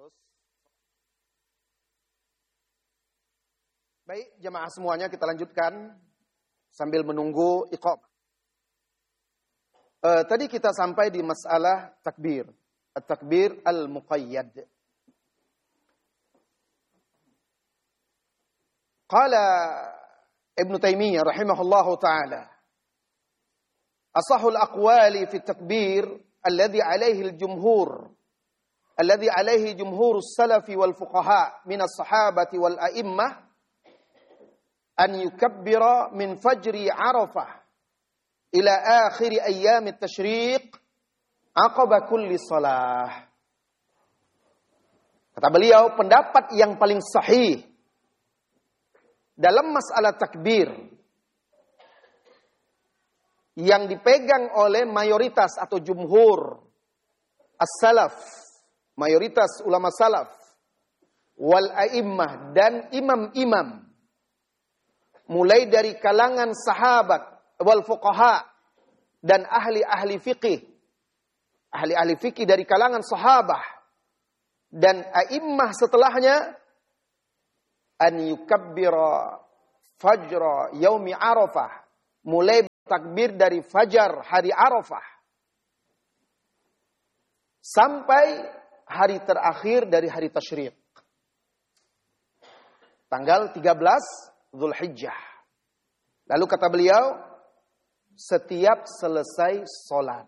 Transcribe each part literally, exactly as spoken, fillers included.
terus. Baik, jemaah semuanya kita lanjutkan sambil menunggu iqamah. Uh, tadi kita sampai di masalah takbir. At-takbir al-muqayyad. Qala Ibn Taimiyah rahimahullahu ta'ala. Asahul aqwali fi takbir alladhi alaihi al-jumhur. Alladhi alaihi jumhur salafi wal fuqaha min as-sahabati wal a'immah. An yukabbira min fajri Arafah ila akhir ayyam at-tashriq aqaba kulli salah. Kata beliau, pendapat yang paling sahih dalam masalah takbir yang dipegang oleh mayoritas atau jumhur as-salaf, mayoritas ulama salaf, wal a'immah dan imam-imam, mulai dari kalangan sahabat wal fuqaha dan ahli-ahli fikih, ahli-ahli fikih dari kalangan sahabah dan a'immah setelahnya, an yukabbira fajra yaumi Arafah, mulai takbir dari fajar hari Arafah sampai hari terakhir dari hari tasyriq, tanggal tiga belas Zulhijjah. Lalu kata beliau, setiap selesai sholat.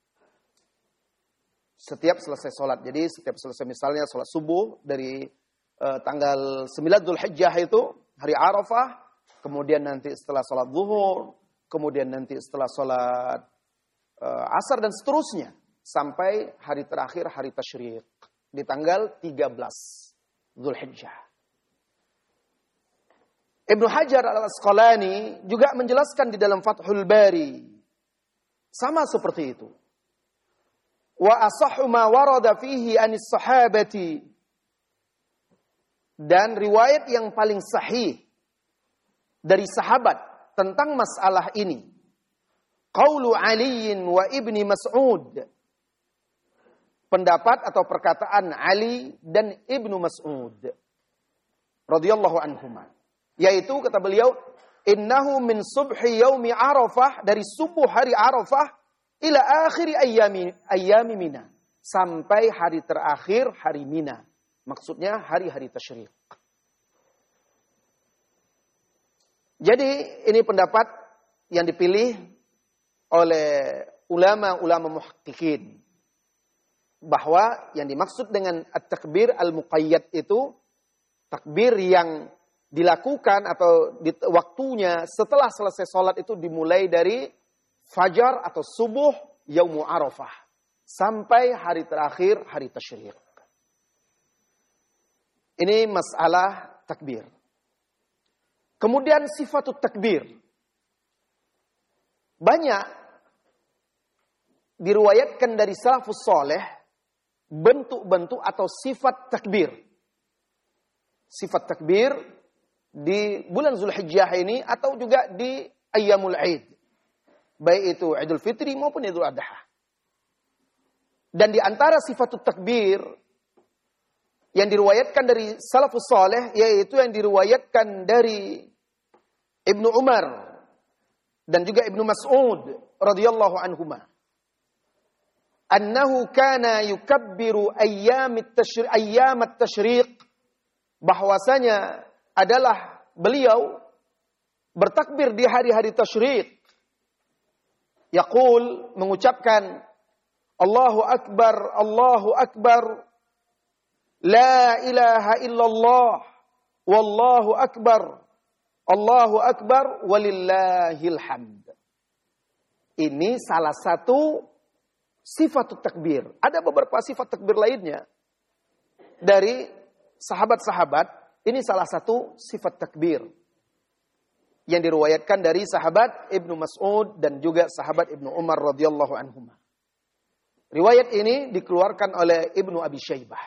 Setiap selesai sholat. Jadi setiap selesai misalnya sholat subuh dari uh, tanggal sembilan Zulhijjah itu, hari Arafah. Kemudian nanti setelah sholat zuhur. Kemudian nanti setelah sholat uh, asar dan seterusnya. Sampai hari terakhir hari tasyriq. Di tanggal tiga belas Zulhijjah. Ibnu Hajar al-Asqalani juga menjelaskan di dalam Fathul Bari. Sama seperti itu. Wa asahhu ma warada fihi anis sahabati. Dan riwayat yang paling sahih dari sahabat tentang masalah ini. Qaulu Ali wa Ibni Mas'ud. Pendapat atau perkataan Ali dan Ibnu Mas'ud radhiyallahu anhuma. Yaitu kata beliau, innahu min subhi yaumi Arafah, dari subuh hari Arafah ila akhiri ayyami ayyami Mina, sampai hari terakhir hari Mina. Maksudnya hari-hari tasyriq. Jadi ini pendapat yang dipilih oleh ulama-ulama muhaqqiqin, bahwa yang dimaksud dengan at-takbir al-muqayyad itu takbir yang dilakukan atau di waktunya setelah selesai sholat itu dimulai dari fajar atau subuh yaumu Arafah sampai hari terakhir hari tasyriq. Ini masalah takbir. Kemudian sifatut takbir. Banyak diriwayatkan dari salafus saleh bentuk-bentuk atau sifat takbir. Sifat takbir di bulan Zulhijjah ini atau juga di Ayyamul Aid. Baik itu Idul Fitri maupun Idul Adha. Dan di antara sifatut takbir yang diriwayatkan dari salafus saleh, yaitu yang diriwayatkan dari Ibnu Umar dan juga Ibnu Mas'ud radhiyallahu anhuma. Annahu kana yukabbiru ayyamit tasyriq ayyamat tasyriq, bahwasanya adalah beliau bertakbir di hari-hari tasyriq. Yaqul, mengucapkan Allahu Akbar, Allahu Akbar, La ilaha illallah, Wallahu Akbar, Allahu Akbar, Walillahil hamd. Ini salah satu sifat takbir. Ada beberapa sifat takbir lainnya dari sahabat-sahabat. Ini salah satu sifat takbir yang diriwayatkan dari sahabat Ibnu Mas'ud dan juga sahabat Ibnu Umar radhiyallahu anhuma. Riwayat ini dikeluarkan oleh Ibnu Abi Syaibah.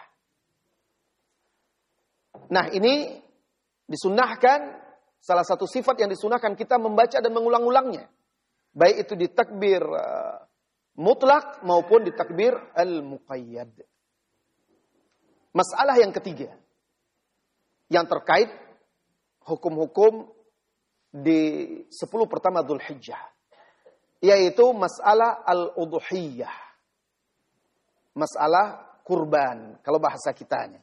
Nah, ini disunnahkan, salah satu sifat yang disunnahkan kita membaca dan mengulang-ulangnya. Baik itu di takbir uh, mutlak maupun di takbir al-muqayyad. Masalah yang ketiga, yang terkait hukum-hukum di sepuluh pertama Dzulhijjah, yaitu masalah al-udhiyah. Masalah kurban, kalau bahasa kitanya.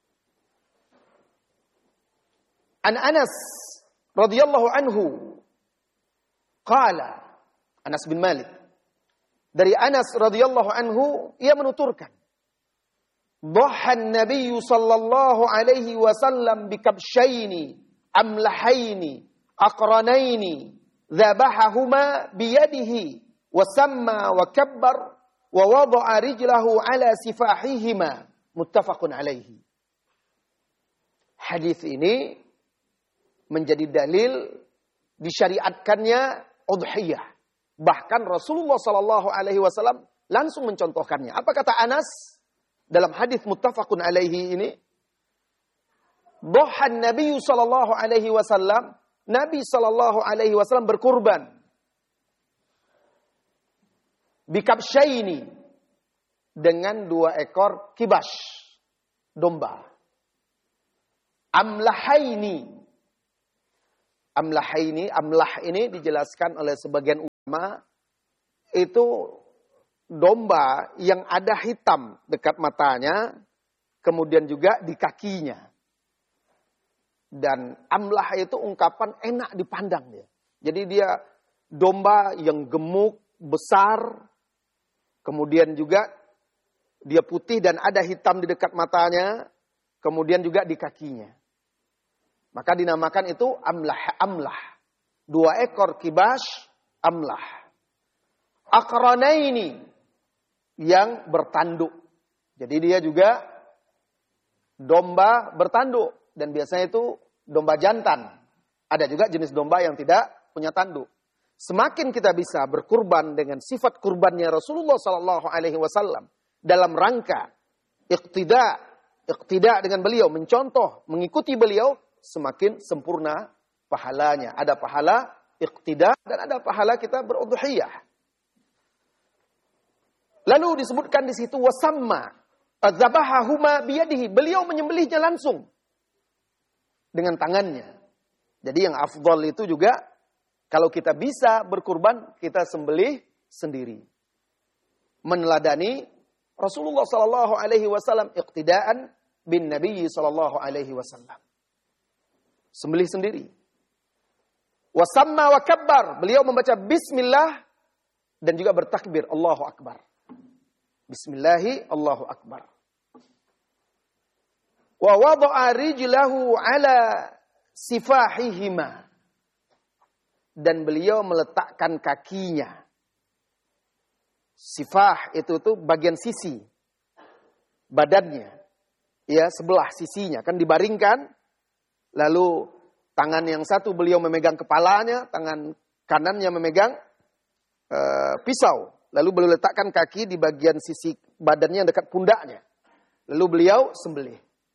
An Anas radhiyallahu anhu qala, Anas bin Malik, dari Anas radhiyallahu anhu, ia menuturkan, dhahan Nabi sallallahu alaihi wasallam bikabshaini amlahaini aqranaini dzabahahuma biyadihi wa samma wa kabbar wa wada'a rijlahu ala sifahihima, muttafaqun alaihi. Hadis ini menjadi dalil disyariatkannya udhiyah. Bahkan Rasulullah sallallahu alaihi wasallam langsung mencontohkannya. Apa kata Anas dalam hadis muttafaqun alaihi ini? Dhahan Nabi sallallahu alaihi wasallam, Nabi sallallahu alaihi wasallam berkurban bikabsyaini, dengan dua ekor kibash, domba. Amlahaini. Amlahaini, amlah ini dijelaskan oleh sebagian ulama, itu domba yang ada hitam dekat matanya, kemudian juga di kakinya. Dan amlah itu ungkapan enak dipandang dia. Jadi dia domba yang gemuk, besar, kemudian juga dia putih dan ada hitam di dekat matanya, kemudian juga di kakinya. Maka dinamakan itu amlah, amlah. Dua ekor kibash, amlah. Aqranaini, yang bertanduk. Jadi dia juga domba bertanduk. Dan biasanya itu domba jantan. Ada juga jenis domba yang tidak punya tanduk. Semakin kita bisa berkurban dengan sifat kurbannya Rasulullah sallallahu alaihi wasallam dalam rangka iqtida, iqtida dengan beliau, mencontoh, mengikuti beliau, semakin sempurna pahalanya. Ada pahala iqtida dan ada pahala kita berudhiyah. Lalu disebutkan di situ wasamma dzabahahuma biyadihi, beliau menyembelihnya langsung dengan tangannya. Jadi yang afdal itu juga kalau kita bisa berkurban, kita sembelih sendiri. Meneladani Rasulullah sallallahu alaihi wasallam iqtidaan bin Nabi sallallahu alaihi wasallam. Sembelih sendiri. Wasamma wa kabbar, beliau membaca bismillah dan juga bertakbir Allahu akbar. Bismillahi Allahu akbar. Wa wada'a rijlahu ala sifahihima, dan beliau meletakkan kakinya. Sifah itu tuh bagian sisi badannya, ya, sebelah sisinya kan dibaringkan, lalu tangan yang satu beliau memegang kepalanya, tangan kanannya memegang uh, pisau, lalu beliau letakkan kaki di bagian sisi badannya yang dekat pundaknya, lalu beliau sembelih.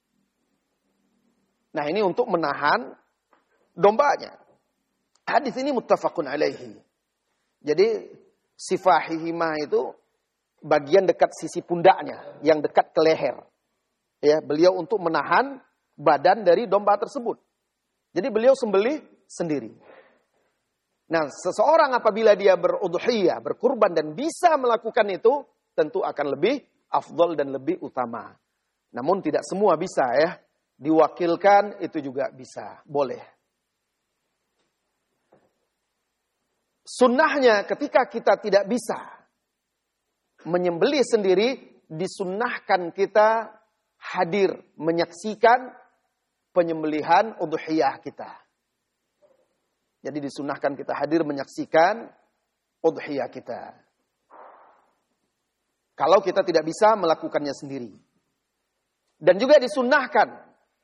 Nah, ini untuk menahan dombanya. Hadis ini muttafaqun alaihi. Jadi sifahihima itu bagian dekat sisi pundaknya, yang dekat ke leher. Ya, beliau untuk menahan badan dari domba tersebut. Jadi beliau sembelih sendiri. Nah, seseorang apabila dia berudhiyah, berkurban dan bisa melakukan itu, tentu akan lebih afdal dan lebih utama. Namun tidak semua bisa ya. Diwakilkan itu juga bisa, boleh. Sunnahnya ketika kita tidak bisa menyembelih sendiri, disunnahkan kita hadir menyaksikan penyembelihan udhiyah kita. Jadi disunnahkan kita hadir menyaksikan udhiyah kita. Kalau kita tidak bisa melakukannya sendiri. Dan juga disunnahkan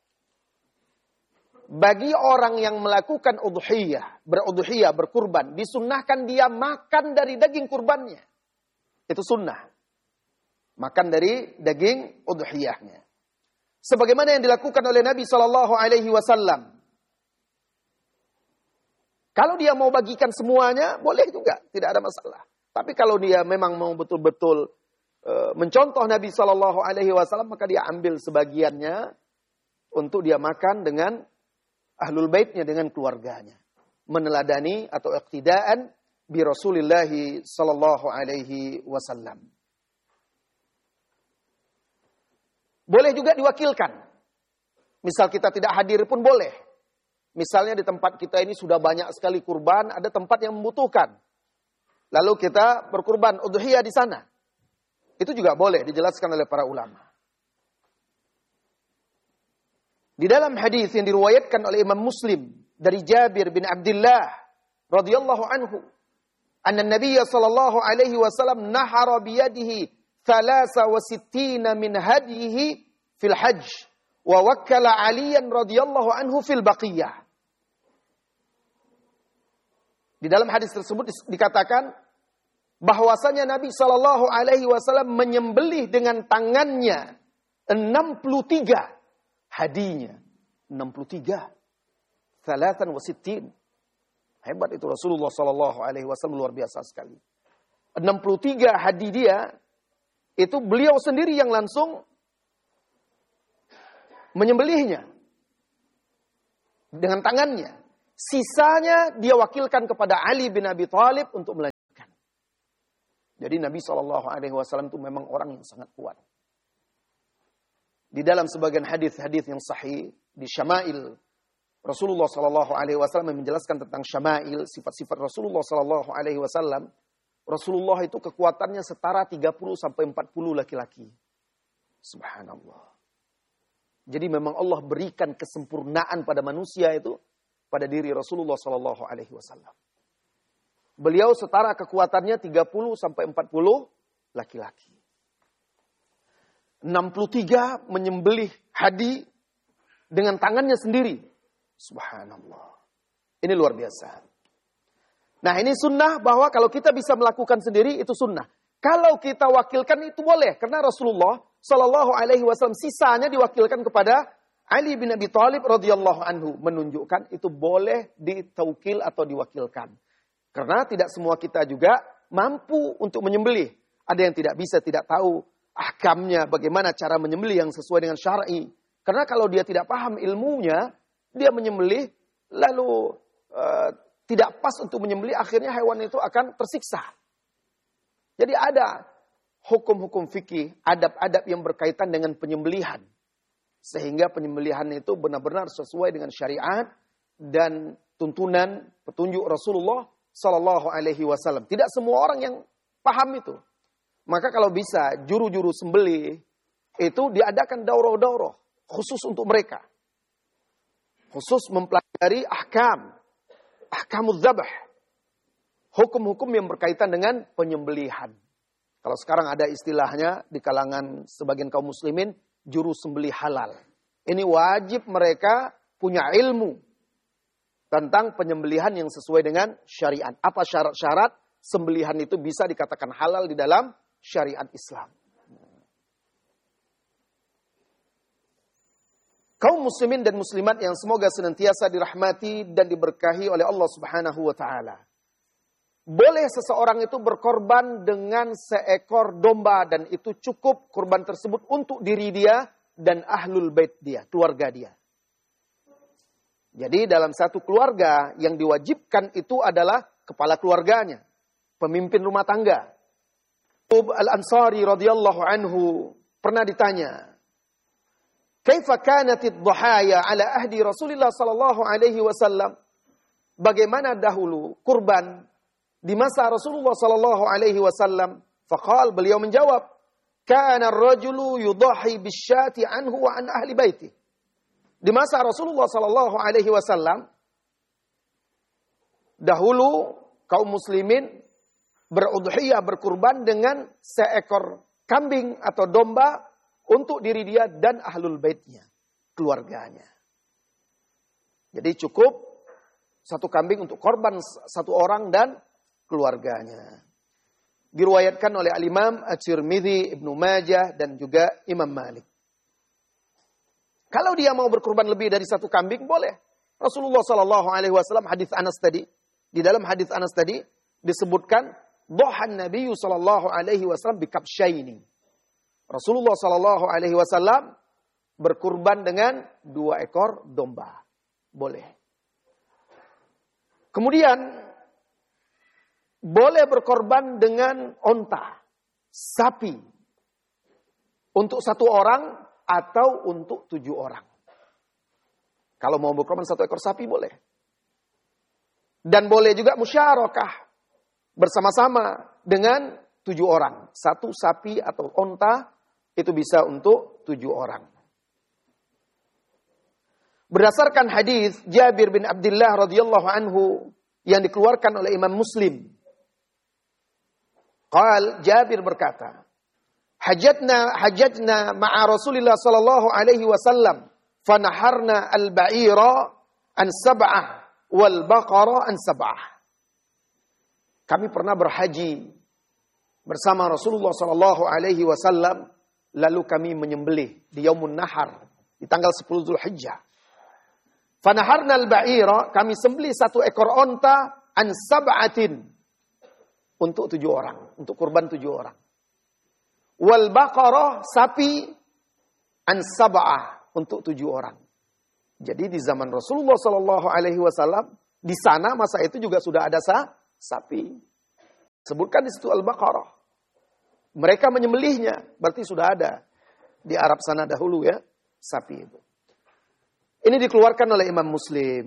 bagi orang yang melakukan udhiyah, berudhiyah, berkurban, disunnahkan dia makan dari daging kurbannya. Itu sunnah. Makan dari daging udhiyahnya. Sebagaimana yang dilakukan oleh Nabi shallallahu alaihi wasallam. Kalau dia mau bagikan semuanya, boleh juga. Tidak ada masalah. Tapi kalau dia memang mau betul-betul e, mencontoh Nabi Shallallahu Alaihi Wasallam, maka dia ambil sebagiannya untuk dia makan dengan ahlul baitnya, dengan keluarganya, meneladani atau iqtidaan bi Rasulillahi Shallallahu Alaihi Wasallam. Boleh juga diwakilkan. Misal kita tidak hadir pun boleh. Misalnya di tempat kita ini sudah banyak sekali kurban, ada tempat yang membutuhkan. Lalu kita berkurban udhiyah di sana. Itu juga boleh dijelaskan oleh para ulama. Di dalam hadis yang diriwayatkan oleh Imam Muslim dari Jabir bin Abdullah radhiyallahu anhu, anna Nabiy sallallahu alaihi wasallam nahara bi yadihi thalatha wa sittina min hadihi fil hajj wa wakkala Aliyan radhiyallahu anhu fil baqiyah. Di dalam hadis tersebut dikatakan bahwasanya Nabi Shallallahu Alaihi Wasallam menyembelih dengan tangannya enam puluh tiga hadinya, enam puluh tiga, thalathan wa sittin. Hebat itu Rasulullah Shallallahu Alaihi Wasallam, luar biasa sekali. enam puluh tiga hadi dia itu beliau sendiri yang langsung menyembelihnya dengan tangannya. Sisanya dia wakilkan kepada Ali bin Abi Thalib untuk melanjutkan. Jadi Nabi shallallahu alaihi wasallam itu memang orang yang sangat kuat. Di dalam sebagian hadis-hadis yang sahih di Syama'il, Rasulullah shallallahu alaihi wasallam menjelaskan tentang Syama'il, sifat-sifat Rasulullah shallallahu alaihi wasallam. Rasulullah itu kekuatannya setara tiga puluh sampai empat puluh laki-laki. Subhanallah. Jadi memang Allah berikan kesempurnaan pada manusia itu pada diri Rasulullah Sallallahu Alaihi Wasallam. Beliau setara kekuatannya tiga puluh sampai empat puluh laki-laki. enam puluh tiga menyembelih hadi dengan tangannya sendiri. Subhanallah. Ini luar biasa. Nah, ini sunnah bahwa kalau kita bisa melakukan sendiri itu sunnah. Kalau kita wakilkan itu boleh, karena Rasulullah Sallallahu Alaihi Wasallam sisanya diwakilkan kepada Ali bin Abi Thalib radhiyallahu anhu, menunjukkan itu boleh ditaukil atau diwakilkan. Karena tidak semua kita juga mampu untuk menyembelih. Ada yang tidak bisa, tidak tahu ahkamnya, bagaimana cara menyembelih yang sesuai dengan syar'i. Karena kalau dia tidak paham ilmunya, dia menyembelih lalu uh, tidak pas untuk menyembelih, akhirnya hewan itu akan tersiksa. Jadi ada hukum-hukum fikih, adab-adab yang berkaitan dengan penyembelihan. Sehingga penyembelihan itu benar-benar sesuai dengan syariat dan tuntunan petunjuk Rasulullah Sallallahu Alaihi Wasallam. Tidak semua orang yang paham itu. Maka kalau bisa juru-juru sembelih itu diadakan daurah-daurah khusus untuk mereka. Khusus mempelajari ahkam, ahkamuz zabah. Hukum-hukum yang berkaitan dengan penyembelihan. Kalau sekarang ada istilahnya di kalangan sebagian kaum muslimin, juru sembelih halal. Ini wajib mereka punya ilmu tentang penyembelihan yang sesuai dengan syariat. Apa syarat-syarat sembelihan itu bisa dikatakan halal di dalam syariat Islam. Kaum muslimin dan muslimat yang semoga senantiasa dirahmati dan diberkahi oleh Allah Subhanahu wa taala. Boleh seseorang itu berkorban dengan seekor domba dan itu cukup korban tersebut untuk diri dia dan ahlul bait dia, keluarga dia. Jadi dalam satu keluarga yang diwajibkan itu adalah kepala keluarganya, pemimpin rumah tangga. Abu Al-Ansari radhiyallahu anhu pernah ditanya, "Kaifa kanatid dhahaya ala ahdi Rasulillah sallallahu alaihi wasallam?" Bagaimana dahulu kurban di masa Rasulullah sallallahu alaihi wasallam? Faqal, beliau menjawab, "Kana ar-rajulu yudahi bisyati anhu wa an ahli baiti." Di masa Rasulullah sallallahu alaihi wasallam dahulu kaum muslimin berudhiyah, berkurban dengan seekor kambing atau domba untuk diri dia dan ahlul baitnya, keluarganya. Jadi cukup satu kambing untuk korban satu orang dan keluarganya. Diriwayatkan oleh Al-Imam At-Tirmidzi, Ibnu Majah dan juga Imam Malik. Kalau dia mau berkurban lebih dari satu kambing boleh. Rasulullah sallallahu alaihi wasallam hadis Anas tadi, di dalam hadis Anas tadi disebutkan dhahan Nabi sallallahu alaihi wasallam bi kabsyaini. Rasulullah Shallallahu Alaihi Wasallam berkurban dengan dua ekor domba. Boleh. Kemudian boleh berkorban dengan onta, sapi. Untuk satu orang atau untuk tujuh orang. Kalau mau berkorban satu ekor sapi boleh. Dan boleh juga musyarakah bersama-sama dengan tujuh orang. Satu sapi atau onta itu bisa untuk tujuh orang. Berdasarkan hadis Jabir bin Abdullah radhiyallahu anhu yang dikeluarkan oleh Imam Muslim. Qal Jabir berkata, Hajatna hajatna ma'a Rasulillah sallallahu alaihi wasallam fanaharna al-ba'ira an sab'ah wal baqara an sab'ah. Kami pernah berhaji bersama Rasulullah sallallahu alaihi wasallam, lalu kami menyembelih di Yaumun Nahar di tanggal sepuluh Zulhijjah. Fanaharna al-ba'ira, kami sembelih satu ekor onta an sab'atin untuk tujuh orang, untuk kurban tujuh orang. Wal baqarah, sapi an sab'ah untuk tujuh orang. Jadi di zaman Rasulullah sallallahu alaihi wasallam di sana masa itu juga sudah ada sa, sapi. Sebutkan di situ al-baqarah. Mereka menyembelihnya, berarti sudah ada di Arab sana dahulu ya, sapi itu. Ini dikeluarkan oleh Imam Muslim.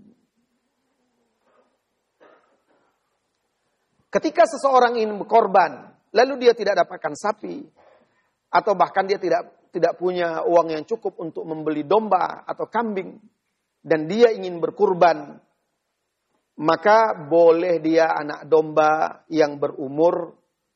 Ketika seseorang ingin berkorban, lalu dia tidak dapatkan sapi, atau bahkan dia tidak tidak punya uang yang cukup untuk membeli domba atau kambing, dan dia ingin berkurban, maka boleh dia anak domba yang berumur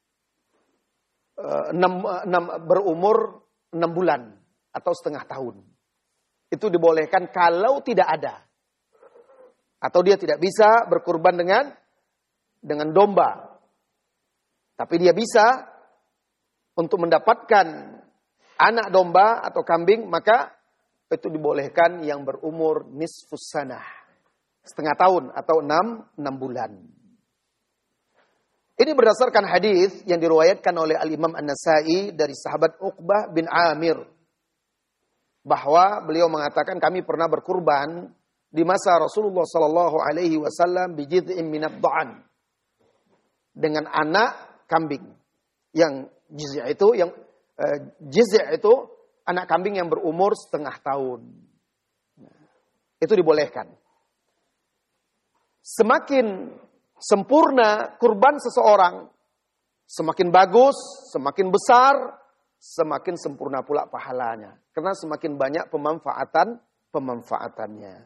uh, enam, enam, berumur enam bulan atau setengah tahun. Itu dibolehkan kalau tidak ada. Atau dia tidak bisa berkurban dengan dengan domba. Tapi dia bisa untuk mendapatkan anak domba atau kambing, maka itu dibolehkan yang berumur nisfus sanah. Setengah tahun atau enam, enam bulan. Ini berdasarkan hadis yang diriwayatkan oleh Al-Imam An-Nasa'i dari sahabat Uqbah bin Amir. Bahwa beliau mengatakan kami pernah berkurban di masa Rasulullah sallallahu alaihi wasallam bijid'in minad dha'an. Dengan anak kambing. Yang jiz' itu yang uh, jiz' itu anak kambing yang berumur setengah tahun. Itu dibolehkan. Semakin sempurna kurban seseorang, semakin bagus, semakin besar, semakin sempurna pula pahalanya. Karena semakin banyak pemanfaatan pemanfaatannya.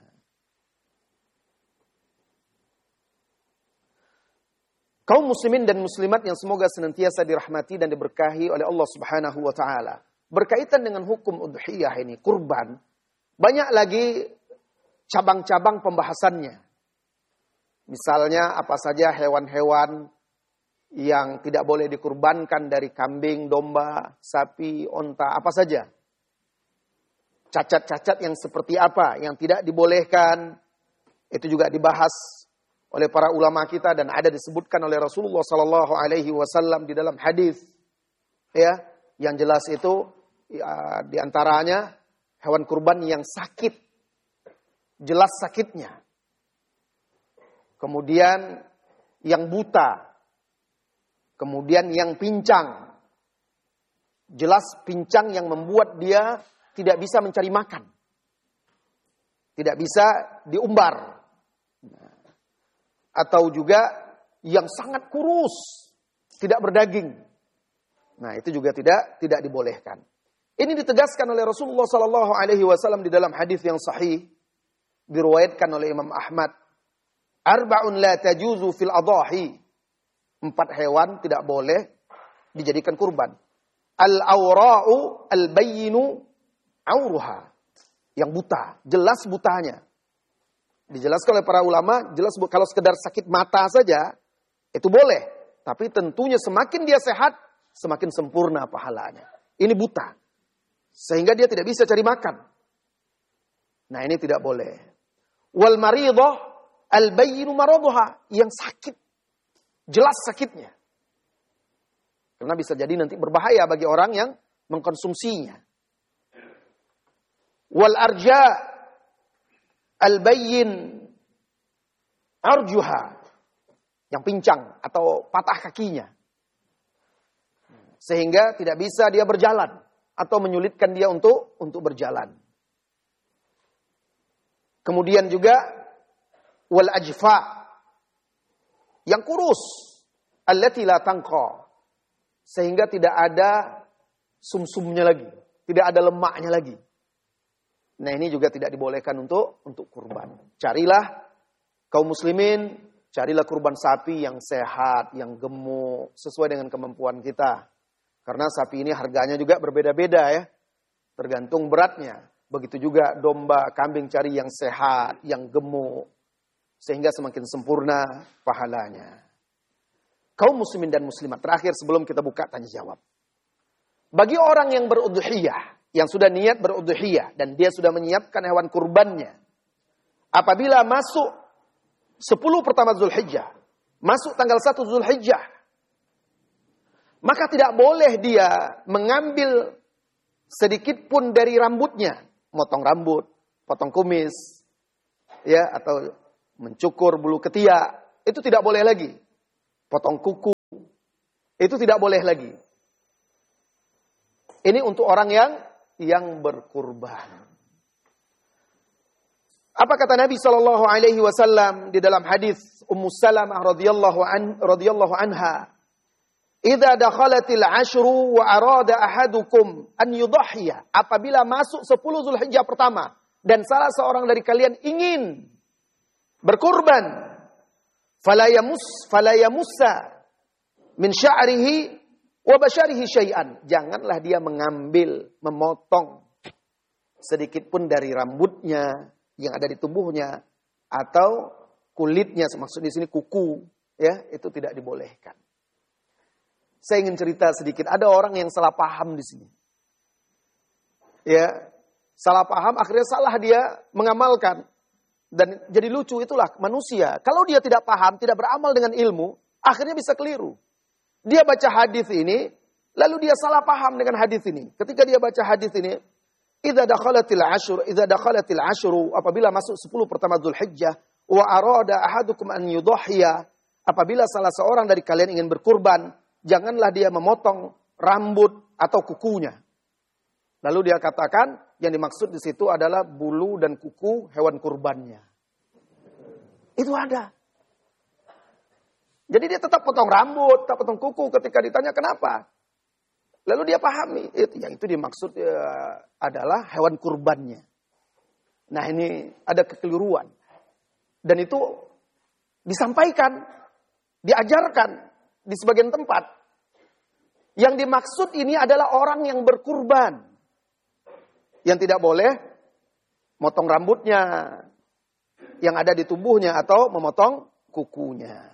Kaum muslimin dan muslimat yang semoga senantiasa dirahmati dan diberkahi oleh Allah Subhanahu wa taala. Berkaitan dengan hukum udhiyah ini, kurban, banyak lagi cabang-cabang pembahasannya. Misalnya apa saja hewan-hewan yang tidak boleh dikurbankan dari kambing, domba, sapi, onta, apa saja. Cacat-cacat yang seperti apa yang tidak dibolehkan, itu juga dibahas oleh para ulama kita dan ada disebutkan oleh Rasulullah sallallahu alaihi wasallam di dalam hadis. Ya, yang jelas itu ya, di antaranya hewan kurban yang sakit. Jelas sakitnya. Kemudian yang buta. Kemudian yang pincang. Jelas pincang yang membuat dia tidak bisa mencari makan. Tidak bisa diumbar. Atau juga yang sangat kurus. Tidak berdaging. Nah itu juga tidak tidak dibolehkan. Ini ditegaskan oleh Rasulullah sallallahu alaihi wasallam di dalam hadis yang sahih. Diriwayatkan oleh Imam Ahmad. Arba'un la tajuzu fil adahi. Empat hewan tidak boleh dijadikan kurban. Al-awra'u al-bayyinu auruha. Yang buta, jelas butanya. Dijelaskan oleh para ulama, jelas kalau sekedar sakit mata saja, itu boleh. Tapi tentunya semakin dia sehat, semakin sempurna pahalanya. Ini buta. Sehingga dia tidak bisa cari makan. Nah ini tidak boleh. Wal maridah al-bayyinu maraduha. Yang sakit. Jelas sakitnya. Karena bisa jadi nanti berbahaya bagi orang yang mengkonsumsinya. Wal arja al-bayyin arjuha, yang pincang atau patah kakinya. Sehingga tidak bisa dia berjalan atau menyulitkan dia untuk untuk berjalan. Kemudian juga wal ajfa, yang kurus, allati la tanqa, sehingga tidak ada sumsumnya lagi, tidak ada lemaknya lagi. Nah, ini juga tidak dibolehkan untuk untuk kurban. Carilah kaum muslimin, carilah kurban sapi yang sehat, yang gemuk, sesuai dengan kemampuan kita. Karena sapi ini harganya juga berbeda-beda ya, tergantung beratnya. Begitu juga domba, kambing, cari yang sehat, yang gemuk, sehingga semakin sempurna pahalanya. Kaum muslimin dan muslimat, terakhir sebelum kita buka tanya jawab. Bagi orang yang berudhiyah, yang sudah niat berudhiyah dan dia sudah menyiapkan hewan kurbannya, apabila masuk sepuluh pertama Zulhijjah, masuk tanggal satu Zulhijjah, maka tidak boleh dia mengambil sedikit pun dari rambutnya, motong rambut, potong kumis, ya, atau mencukur bulu ketiak, itu tidak boleh lagi. Potong kuku, itu tidak boleh lagi. Ini untuk orang yang yang berkurban. Apa kata Nabi Shallallahu Alaihi Wasallam di dalam hadis Ummu Salamah radhiyallahu an radhiyallahu anha, "Idza dakhalatil ashru wa arada ahadukum an yudhhiya." Apabila masuk sepuluh Zulhijjah pertama dan salah seorang dari kalian ingin berkurban, fala yamus fala yamussa min sya'rihi wa basyarihi syai'an. Janganlah dia mengambil, memotong sedikit pun dari rambutnya yang ada di tubuhnya atau kulitnya, maksud di sini kuku, ya, itu tidak dibolehkan. Saya ingin cerita sedikit, ada orang yang salah paham di sini. Ya, salah paham akhirnya salah dia mengamalkan. Dan jadi lucu, itulah manusia. Kalau dia tidak paham, tidak beramal dengan ilmu, akhirnya bisa keliru. Dia baca hadis ini, lalu dia salah paham dengan hadis ini. Ketika dia baca hadis ini, idza dakhalatil ashur, idza dakhalatil ashru, apabila masuk sepuluh pertama Zulhijjah, wa arada ahadukum an yudhhiya, apabila salah seorang dari kalian ingin berkurban, janganlah dia memotong rambut atau kukunya. Lalu dia katakan, yang dimaksud di situ adalah bulu dan kuku hewan kurbannya. Itu ada. Jadi dia tetap potong rambut, tetap potong kuku ketika ditanya kenapa. Lalu dia pahami, itu yang itu dimaksud ya, adalah hewan kurbannya. Nah, ini ada kekeliruan. Dan itu disampaikan, diajarkan di sebagian tempat. Yang dimaksud ini adalah orang yang berkurban. Yang tidak boleh motong rambutnya yang ada di tubuhnya atau memotong kukunya.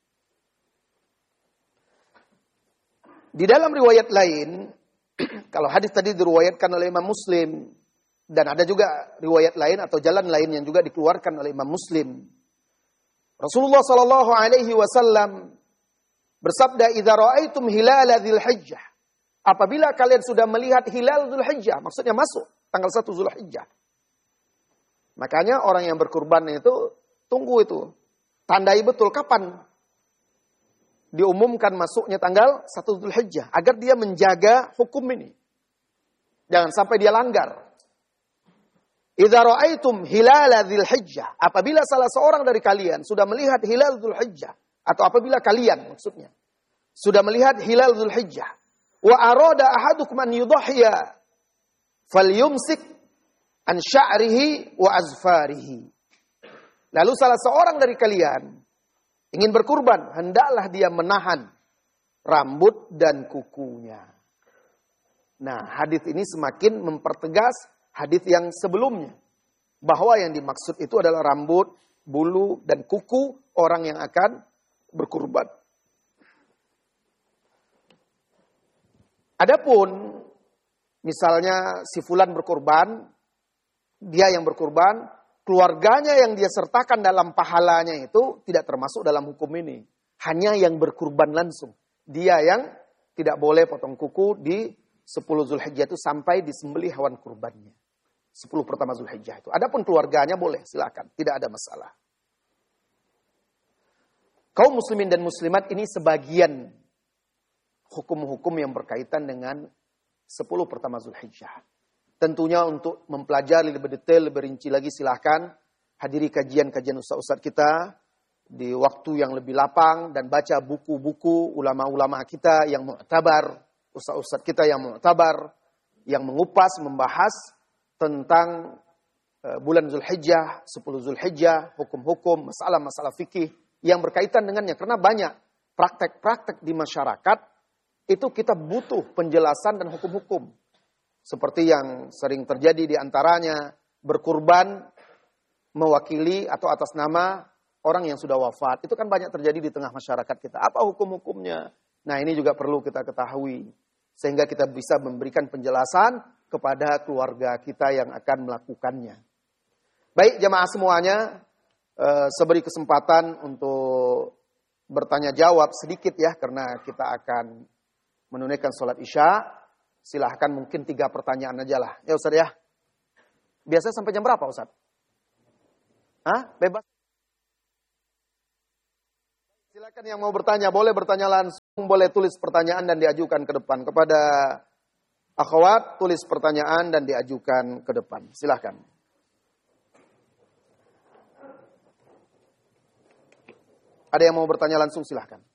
Di dalam riwayat lain, kalau hadis tadi diriwayatkan oleh Imam Muslim, dan ada juga riwayat lain atau jalan lain yang juga dikeluarkan oleh Imam Muslim. Rasulullah Sallallahu Alaihi Wasallam bersabda, "Idza ra'aitum hilala Dzulhijjah." Apabila kalian sudah melihat hilal Dzulhijjah, maksudnya masuk tanggal satu Dzulhijjah. Makanya orang yang berkurban itu tunggu itu, tandai betul kapan diumumkan masuknya tanggal satu Dzulhijjah agar dia menjaga hukum ini. Jangan sampai dia langgar. Idza ra'aitum hilala Dzulhijjah, apabila salah seorang dari kalian sudah melihat hilal Dzulhijjah, atau apabila kalian maksudnya sudah melihat hilal Dzulhijjah, wa arada ahadukum an yudhhiya falyumsik an sya'rihi wa azfarihi. Lalu salah seorang dari kalian ingin berkurban, hendaklah dia menahan rambut dan kukunya. Nah, hadis ini semakin mempertegas hadis yang sebelumnya. Bahwa yang dimaksud itu adalah rambut, bulu, dan kuku orang yang akan berkurban. Adapun, misalnya si fulan berkurban, dia yang berkurban, keluarganya yang dia sertakan dalam pahalanya itu tidak termasuk dalam hukum ini. Hanya yang berkurban langsung. Dia yang tidak boleh potong kuku di sepuluh Zulhijjah itu sampai disembelih hewan kurbannya. sepuluh pertama Zulhijjah itu. Adapun keluarganya boleh, silakan, tidak ada masalah. Kaum muslimin dan muslimat ini sebagian hukum-hukum yang berkaitan dengan sepuluh pertama Zulhijjah. Tentunya untuk mempelajari lebih detail, lebih rinci lagi silakan hadiri kajian-kajian ustaz-ustaz kita di waktu yang lebih lapang dan baca buku-buku ulama-ulama kita yang mu'tabar, ustaz-ustaz kita yang mu'tabar, yang mengupas, membahas tentang uh, bulan Zulhijjah, sepuluh Zulhijjah, hukum-hukum, masalah-masalah fikih yang berkaitan dengannya. Karena banyak praktek-praktek di masyarakat, itu kita butuh penjelasan dan hukum-hukum. Seperti yang sering terjadi di antaranya, berkurban mewakili atau atas nama orang yang sudah wafat. Itu kan banyak terjadi di tengah masyarakat kita. Apa hukum-hukumnya? Nah, ini juga perlu kita ketahui. Sehingga kita bisa memberikan penjelasan kepada keluarga kita yang akan melakukannya. Baik jamaah semuanya, eh, seberi kesempatan untuk bertanya jawab sedikit ya, karena kita akan menunaikan sholat isya. Silahkan mungkin tiga pertanyaan aja lah. Ya Ustaz ya. Biasanya sampai jam berapa Ustaz? Hah? Bebas. Silakan yang mau bertanya, boleh bertanya langsung, boleh tulis pertanyaan dan diajukan ke depan. Kepada akhwat, tulis pertanyaan dan diajukan ke depan. Silakan. Ada yang mau bertanya langsung, silakan.